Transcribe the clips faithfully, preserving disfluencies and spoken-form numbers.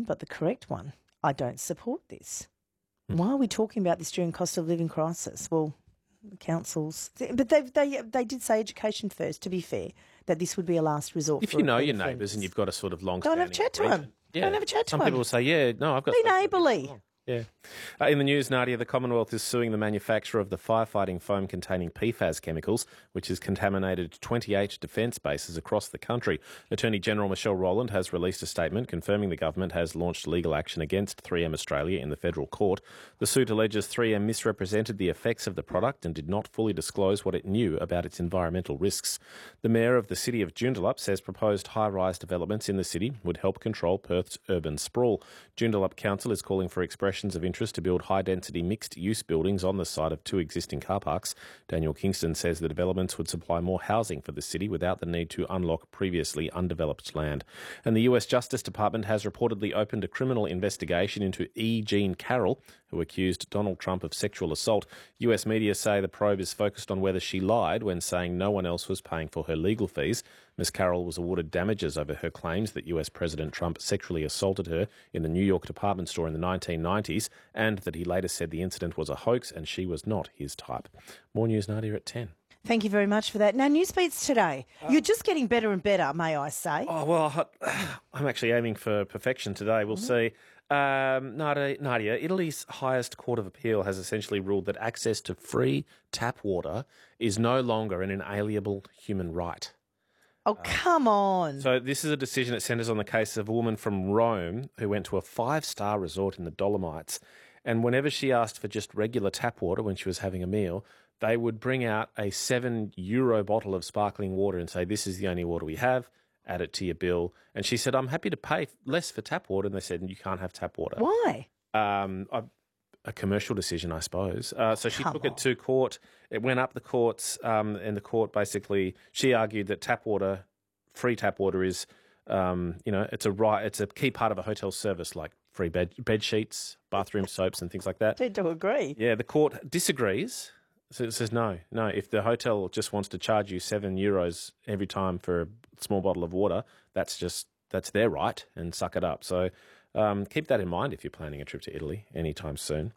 written, but the correct one. I don't support this. Mm. Why are we talking about this during cost of living crisis? Well, the councils, but they they they did say education first. To be fair, that this would be a last resort. If for you know repeat your offenders. neighbours and you've got a sort of long, don't have a chat to them. Yeah. Don't have a chat to Some them. people will say, "Yeah, no, I've got." Be neighbourly. Yeah. Uh, in the news, Nadia, the Commonwealth is suing the manufacturer of the firefighting foam containing P FAS chemicals, which has contaminated twenty-eight defence bases across the country. Attorney General Michelle Rowland has released a statement confirming the government has launched legal action against three M Australia in the federal court. The suit alleges three M misrepresented the effects of the product and did not fully disclose what it knew about its environmental risks. The Mayor of the city of Joondalup says proposed high-rise developments in the city would help control Perth's urban sprawl. Joondalup Council is calling for expressions of interest to build high-density mixed-use buildings on the site of two existing car parks. Daniel Kingston says the developments would supply more housing for the city without the need to unlock previously undeveloped land. And the U S Justice Department has reportedly opened a criminal investigation into E. Jean Carroll, who accused Donald Trump of sexual assault. U S media say the probe is focused on whether she lied when saying no one else was paying for her legal fees. Miz Carroll was awarded damages over her claims that U S President Trump sexually assaulted her in the New York department store in the nineteen nineties, and that he later said the incident was a hoax and she was not his type. More news, Nadia, at ten. Thank you very much for that. Now, Newsbeats today. Uh, You're just getting better and better, may I say. Oh, well, I'm actually aiming for perfection today. We'll mm-hmm. see. Um, Nadia, Nadia, Italy's highest court of appeal has essentially ruled that access to free tap water is no longer an inalienable human right. Oh, come on. So this is a decision that centres on the case of a woman from Rome who went to a five-star resort in the Dolomites, and whenever she asked for just regular tap water when she was having a meal, they would bring out a seven euro bottle of sparkling water and say, this is the only water we have, add it to your bill. And she said, I'm happy to pay less for tap water. And they said, you can't have tap water. Why? Um, I, a commercial decision, I suppose. Uh, so she Come took on. it to court. It went up the courts, um, and the court basically, she argued that tap water, free tap water is, um, you know, it's a right, it's a key part of a hotel service, like free bed, bed sheets, bathroom soaps and things like that. I tend to agree. Yeah, the court disagrees. So it says, no, no, if the hotel just wants to charge you seven euros every time for a small bottle of water, that's just, that's their right, and suck it up. So um, keep that in mind if you're planning a trip to Italy anytime soon.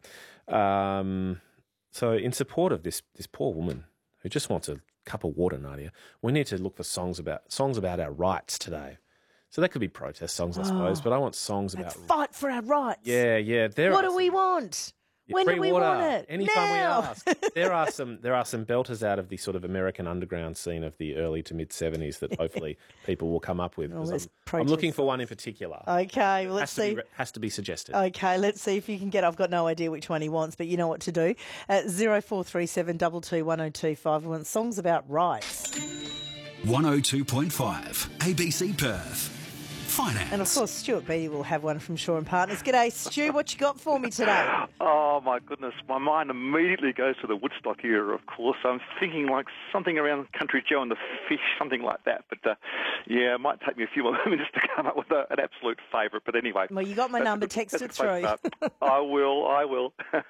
Um, so in support of this this poor woman who just wants a cup of water, Nadia, we need to look for songs about songs about our rights today. So that could be protest songs, I suppose, oh, but I want songs about... fight for our rights. Yeah, yeah. There what are do we want? When free do we water, want it? anytime now. we ask. There are some there are some belters out of the sort of American underground scene of the early to mid seventies that hopefully people will come up with. Oh, I'm, I'm looking for one in particular. Okay, well, let's has see. To be, has to be suggested. Okay, let's see if you can get. I've got no idea which one he wants, but you know what to do. At zero four three seven two two one zero two five. We want songs about rights. one oh two point five A B C Perth. Finance. And of course, Stuart Beattie will have one from Shaw and Partners. G'day, Stu. What you got for me today? Oh, my goodness. My mind immediately goes to the Woodstock era, of course. I'm thinking like something around Country Joe and the Fish, something like that. But, uh, yeah, it might take me a few more minutes to come up with a, an absolute favourite. But anyway. Well, you got my number. Text it through. I will. I will.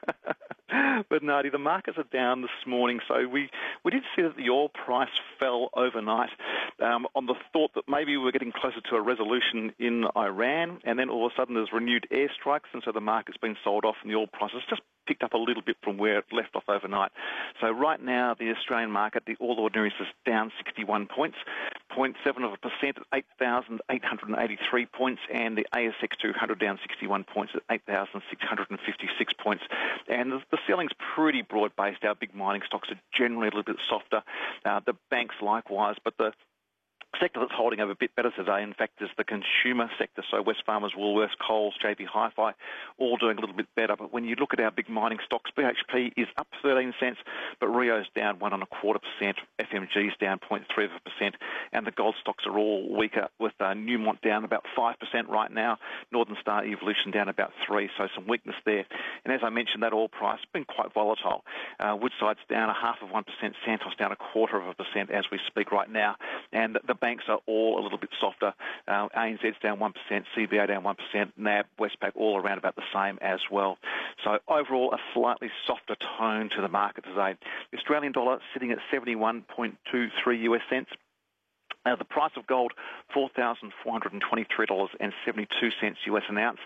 But, Nadia, the markets are down this morning. So we, we did see that the oil price fell overnight um, on the thought that maybe we were getting closer to a resolution in Iran, and then all of a sudden there's renewed airstrikes, and so the market's been sold off and the oil price has just picked up a little bit from where it left off overnight. So right now the Australian market, the All Ordinaries is down sixty-one points, zero point seven of a percent at eight thousand eight hundred eighty-three points, and the A S X two hundred down sixty-one points at eight thousand six hundred fifty-six points. And the, the selling's pretty broad-based. Our big mining stocks are generally a little bit softer. Uh, the banks likewise, but the sector that's holding up a bit better today, in fact, is the consumer sector. So Wesfarmers, Woolworths, Coles, J B Hi-Fi, all doing a little bit better. But when you look at our big mining stocks, B H P is up thirteen cents, but Rio's down one and a quarter percent, F M G's down zero point three of a percent, and the gold stocks are all weaker, with uh, Newmont down about five percent right now, Northern Star Evolution down about three, so some weakness there. And as I mentioned, that oil price has been quite volatile. Uh, Woodside's down a half of one percent, Santos down a quarter of a percent as we speak right now, and the, the banks are all a little bit softer. Uh, A N Z's down one percent, C B A down one percent, N A B, Westpac all around about the same as well. So overall, a slightly softer tone to the market today. The Australian dollar sitting at seventy-one point two three US cents. Now, the price of gold, four thousand four hundred twenty-three dollars and seventy-two cents U S an ounce.